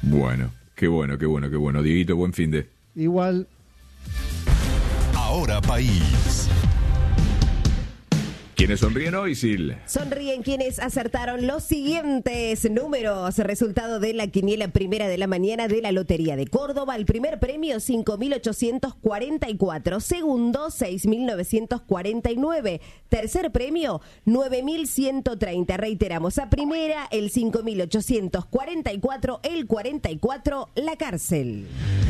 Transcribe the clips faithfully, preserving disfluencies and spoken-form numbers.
Bueno, qué bueno, qué bueno, qué bueno. Dieguito, buen fin de. Igual. Ahora País. ¿Quiénes sonríen hoy, Sil? Sonríen quienes acertaron los siguientes números. Resultado de la quiniela primera de la mañana de la Lotería de Córdoba. El primer premio, cinco mil ochocientos cuarenta y cuatro. Segundo, seis mil novecientos cuarenta y nueve. Tercer premio, nueve mil ciento treinta. Reiteramos, a primera, el cinco mil ochocientos cuarenta y cuatro. El cuarenta y cuatro, la cárcel.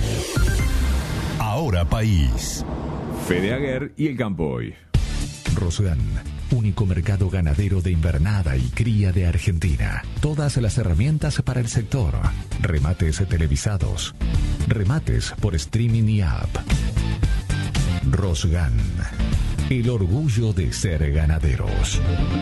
Ahora País. Fede Aguer y el campo hoy. Rosgan, único mercado ganadero de invernada y cría de Argentina. Todas las herramientas para el sector. Remates televisados. Remates por streaming y app. Rosgan, el orgullo de ser ganaderos.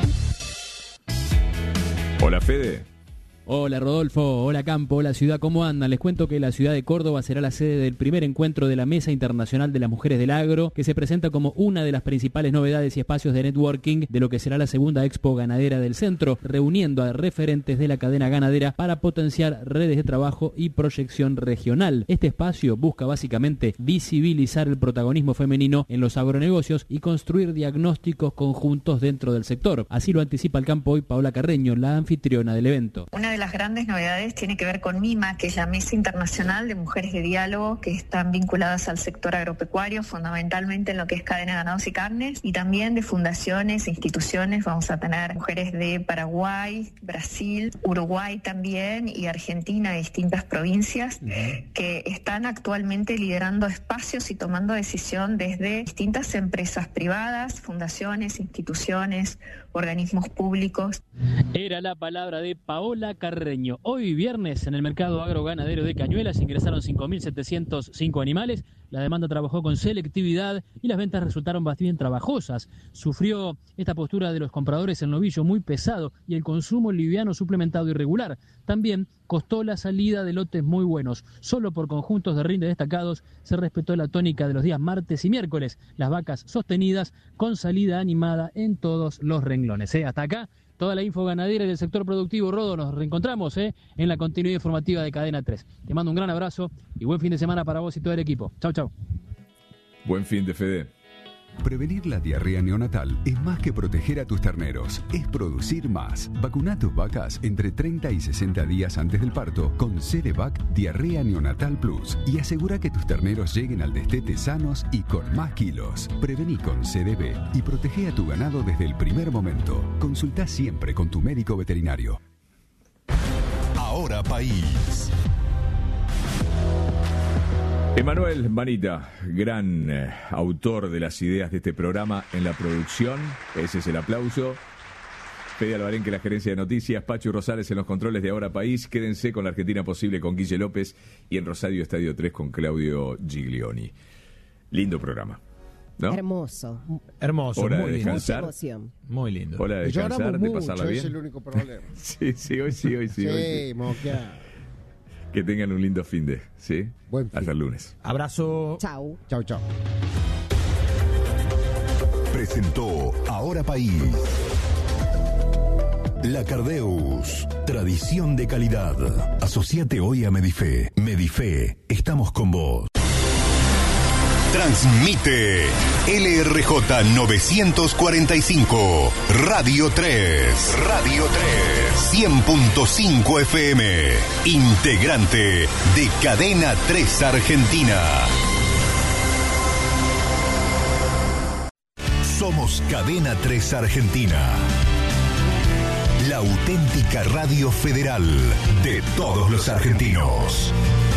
Hola, Fede. Hola Rodolfo, hola Campo, hola ciudad, ¿cómo andan? Les cuento que la ciudad de Córdoba será la sede del primer encuentro de la Mesa Internacional de las Mujeres del Agro, que se presenta como una de las principales novedades y espacios de networking de lo que será la segunda Expo Ganadera del Centro, reuniendo a referentes de la cadena ganadera para potenciar redes de trabajo y proyección regional. Este espacio busca básicamente visibilizar el protagonismo femenino en los agronegocios y construir diagnósticos conjuntos dentro del sector. Así lo anticipa el Campo hoy Paola Carreño, la anfitriona del evento. Una de las grandes novedades tiene que ver con MIMA, que es la Mesa Internacional de Mujeres de Diálogo, que están vinculadas al sector agropecuario, fundamentalmente en lo que es cadena de ganados y carnes, y también de fundaciones e instituciones. Vamos a tener mujeres de Paraguay, Brasil, Uruguay también, y Argentina, de distintas provincias, que están actualmente liderando espacios y tomando decisión desde distintas empresas privadas, fundaciones, instituciones, organismos públicos. Era la palabra de Paola Carreño. Hoy viernes en el mercado agroganadero de Cañuelas ingresaron cinco mil setecientos cinco animales. La demanda trabajó con selectividad y las ventas resultaron bastante trabajosas. Sufrió esta postura de los compradores el novillo muy pesado y el consumo liviano suplementado irregular. También costó la salida de lotes muy buenos. Solo por conjuntos de rinde destacados se respetó la tónica de los días martes y miércoles. Las vacas sostenidas con salida animada en todos los renglones. ¿eh? Hasta acá toda la info ganadera y del sector productivo. Rodo, nos reencontramos ¿eh? en la continuidad informativa de Cadena tres. Te mando un gran abrazo y buen fin de semana para vos y todo el equipo. Chau, chau. Buen fin de, Fede. Prevenir la diarrea neonatal es más que proteger a tus terneros, es producir más. Vacuna a tus vacas entre treinta y sesenta días antes del parto con Cerevac Diarrea Neonatal Plus y asegura que tus terneros lleguen al destete sanos y con más kilos. Prevení con C D B y protege a tu ganado desde el primer momento. Consulta siempre con tu médico veterinario. Ahora País. Emanuel Manita, gran eh, autor de las ideas de este programa en la producción. Ese es el aplauso. Fede Albarén, que la gerencia de noticias. Pachu Rosales en los controles de Ahora País. Quédense con la Argentina Posible con Guille López y en Rosario Estadio tres con Claudio Giglioni. Lindo programa, ¿no? Hermoso. Hermoso, Hora muy de lindo. descansar. Mucha emoción. Muy lindo. Hora de descansar, de pasarla bien. Es el único problema. Sí, sí, hoy sí, hoy sí. Sí, hoy sí. moquear. Que tengan un lindo fin de, ¿sí? Buen fin. Hasta el lunes. Abrazo. Chau. Chau, chau. Presentó Ahora País. La Cardeus, tradición de calidad. Asociate hoy a Medife. Medife, estamos con vos. Transmite L R J novecientos cuarenta y cinco, Radio tres. Radio tres. cien punto cinco F M. Integrante de Cadena tres Argentina. Somos Cadena tres Argentina. La auténtica radio federal de todos los argentinos.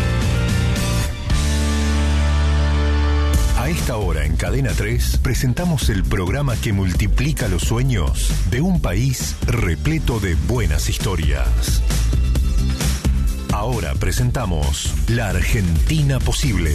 A esta hora en Cadena tres presentamos el programa que multiplica los sueños de un país repleto de buenas historias. Ahora presentamos La Argentina Posible.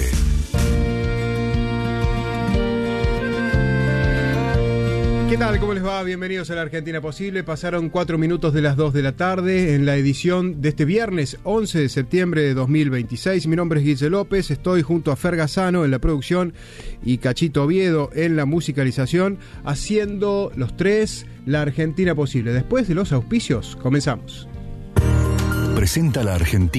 ¿Qué tal? ¿Cómo les va? Bienvenidos a La Argentina Posible. Pasaron cuatro minutos de las dos de la tarde en la edición de este viernes once de septiembre de dos mil veintiséis. Mi nombre es Guille López, estoy junto a Fer Gazzano en la producción y Cachito Oviedo en la musicalización, haciendo los tres La Argentina Posible. Después de los auspicios, comenzamos. Presenta La Argentina.